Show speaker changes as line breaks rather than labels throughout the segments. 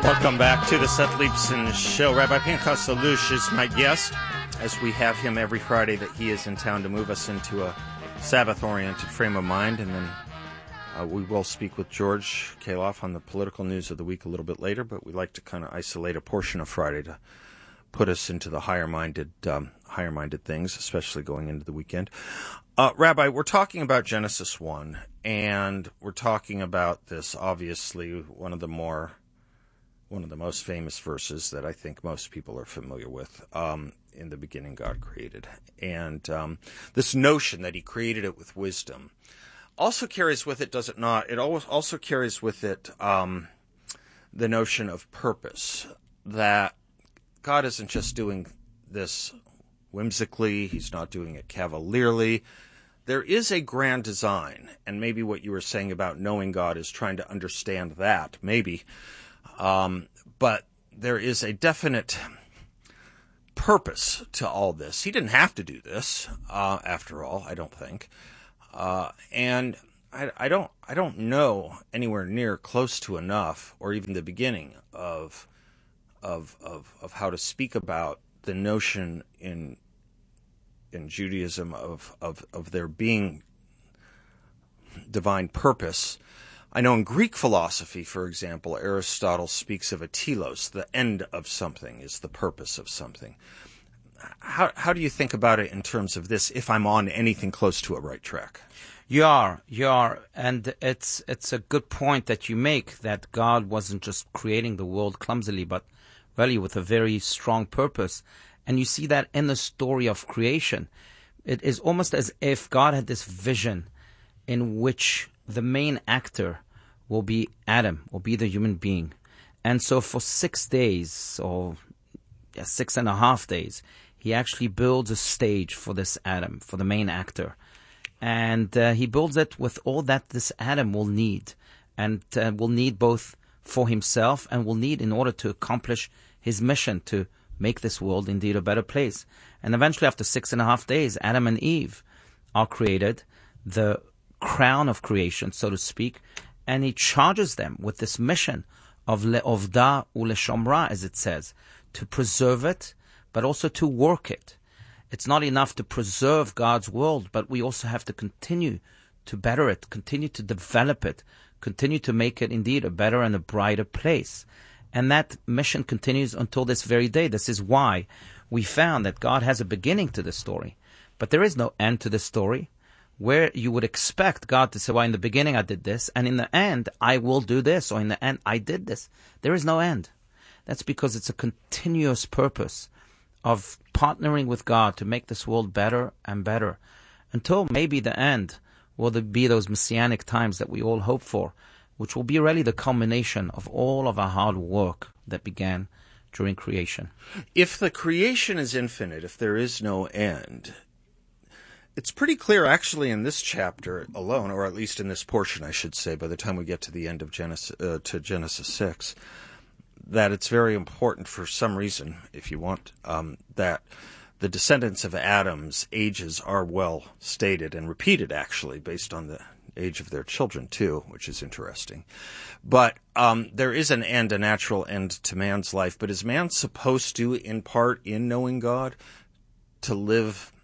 Welcome back to the Seth Leibson Show. Rabbi Pinchas Allouche is my guest, as we have him every Friday that he is in town to move us into a Sabbath-oriented frame of mind. And then we will speak with George Kaloff on the political news of the week a little bit later, but we like to kind of isolate a portion of Friday to put us into the higher-minded things, especially going into the weekend. Rabbi, we're talking about Genesis 1, and we're talking about this, obviously, one of the most famous verses that I think most people are familiar with. In the beginning, God created. And this notion that he created it with wisdom also carries with it, does it not? It also carries with it the notion of purpose, that God isn't just doing this whimsically. He's not doing it cavalierly. There is a grand design, and maybe what you were saying about knowing God is trying to understand that, maybe. But there is a definite purpose to all this. He didn't have to do this, after all, I don't think. And I don't know anywhere near close to enough, or even the beginning of how to speak about the notion in Judaism of there being divine purpose. I know in Greek philosophy, for example, Aristotle speaks of a telos, the end of something is the purpose of something. How do you think about it in terms of this, if I'm on anything close to a right track?
You are, and it's a good point that you make, that God wasn't just creating the world clumsily, but really with a very strong purpose. And you see that in the story of creation. It is almost as if God had this vision in which the main actor will be Adam, will be the human being. And so for 6 days, or 6.5 days, he actually builds a stage for this Adam, for the main actor. And he builds it with all that this Adam will need, and will need both for himself and will need in order to accomplish his mission to make this world indeed a better place. And eventually, after 6.5 days, Adam and Eve are created, the crown of creation, so to speak, and he charges them with this mission of le'ovda u'leshomra, as it says, to preserve it, but also to work it. It's not enough to preserve God's world, but we also have to continue to better it, continue to develop it, continue to make it indeed a better and a brighter place. And that mission continues until this very day. This is why we found that God has a beginning to the story, but there is no end to the story, where you would expect God to say, well, in the beginning I did this, and in the end I will do this, or in the end I did this. There is no end. That's because it's a continuous purpose of partnering with God to make this world better and better, until maybe the end will be those messianic times that we all hope for, which will be really the culmination of all of our hard work that began during creation.
If the creation is infinite, if there is no end, it's pretty clear actually in this chapter alone, or at least in this portion, I should say, by the time we get to the end of Genesis 6, that it's very important for some reason, if you want, that the descendants of Adam's ages are well stated and repeated, actually, based on the age of their children, too, which is interesting. But there is an end, a natural end to man's life. But is man supposed to, in part, in knowing God, to live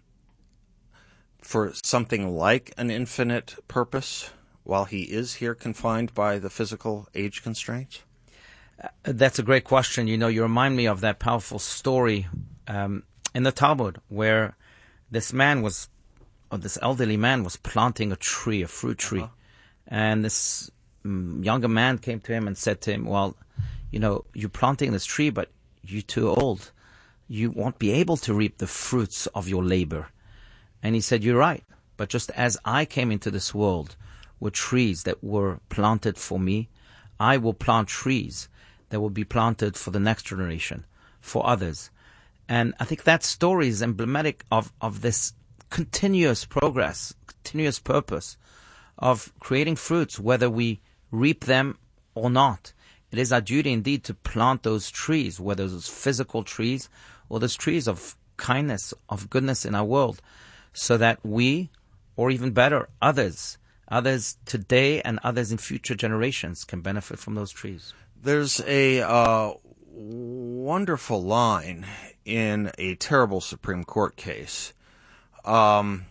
for something like an infinite purpose while he is here confined by the physical age constraints?
That's a great question. You know, you remind me of that powerful story in the Talmud, where this elderly man was planting a tree, a fruit tree. And this younger man came to him and said to him, well, you know, you're planting this tree, but you're too old. You won't be able to reap the fruits of your labor. And he said, you're right. But just as I came into this world with trees that were planted for me, I will plant trees that will be planted for the next generation, for others. And I think that story is emblematic of this continuous progress, continuous purpose of creating fruits, whether we reap them or not. It is our duty indeed to plant those trees, whether those physical trees or those trees of kindness, of goodness in our world, so that we, or even better, others today and others in future generations can benefit from those trees.
There's a wonderful line in a terrible Supreme Court case. One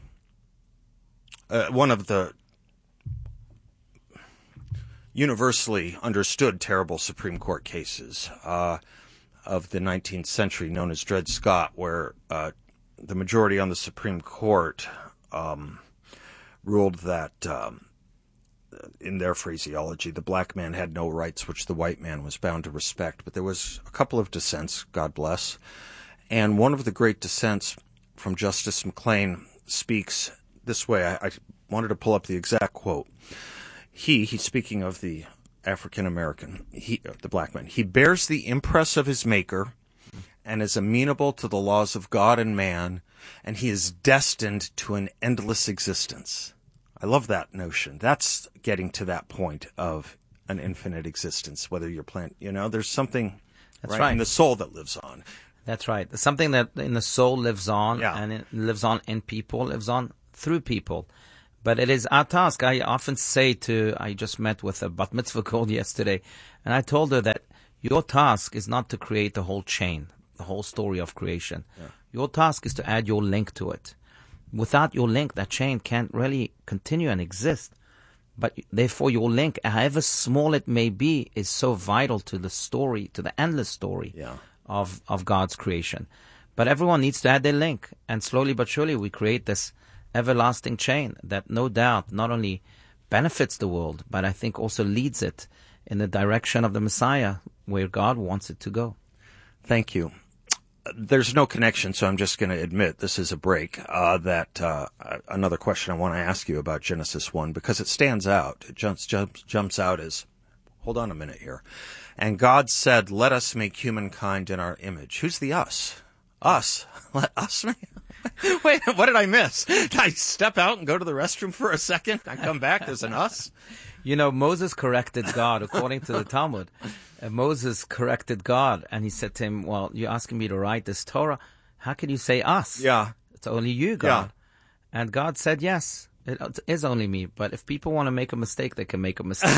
of the universally understood terrible Supreme Court cases of the 19th century, known as Dred Scott, where the majority on the Supreme Court ruled that, in their phraseology, the black man had no rights which the white man was bound to respect. But there was a couple of dissents, God bless, and one of the great dissents from Justice McLean speaks this way. I wanted to pull up the exact quote. He's speaking of the African-American, the black man. He bears the impress of his maker and is amenable to the laws of God and man, and he is destined to an endless existence. I love that notion. That's getting to that point of an infinite existence, whether you're there's something right in the soul that lives on.
That's right. Something that in the soul lives on,
Yeah.
and it lives on in people, lives on through people. But it is our task. I often say I just met with a bat mitzvah girl yesterday, and I told her that your task is not to create the whole chain, the whole story of creation. Yeah. Your task is to add your link to it. Without your link, that chain can't really continue and exist. But therefore, your link, however small it may be, is so vital to the story, to the endless story of God's creation. But everyone needs to add their link, and slowly but surely we create this everlasting chain that no doubt not only benefits the world, but I think also leads it in the direction of the Messiah, where God wants it to go.
Thank you. There's no connection, so I'm just going to admit this is a break. Another question I want to ask you about Genesis 1, because it stands out. It jumps out as, hold on a minute here. And God said, let us make humankind in our image. Who's the us? Us. Let us make... Wait, what did I miss? Did I step out and go to the restroom for a second? I come back, there's an us?
Moses corrected God, according to the Talmud. Moses corrected God, and he said to him, well, you're asking me to write this Torah. How can you say us?
Yeah.
It's only you, God. Yeah. And God said, yes, it is only me. But if people want to make a mistake, they can make a mistake.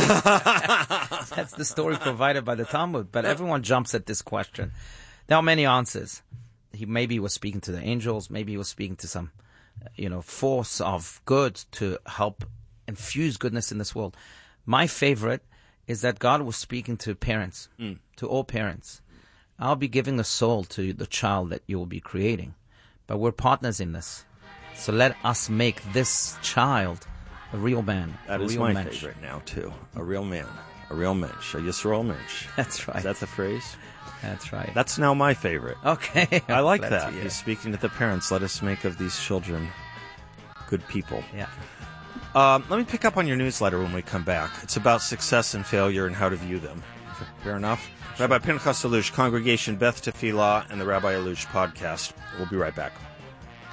That's the story provided by the Talmud. But everyone jumps at this question. There are many answers. He maybe was speaking to the angels. Maybe he was speaking to some, force of good to help infuse goodness in this world. My favorite is that God was speaking to parents, to all parents. I'll be giving the soul to the child that you will be creating, but we're partners in this. So let us make this child a real man.
That is my favorite now, too. A real man, a real mensch, a Yisrael mensch.
That's right.
Is that the phrase?
That's right.
That's now my favorite.
Okay.
I like that. He's speaking to the parents. Let us make of these children good people.
Yeah.
Let me pick up on your newsletter when we come back. It's about success and failure and how to view them. Fair enough? Sure. Rabbi Pinchas Allouche, Congregation Beth Tefillah, and the Rabbi Allouche podcast. We'll be right back.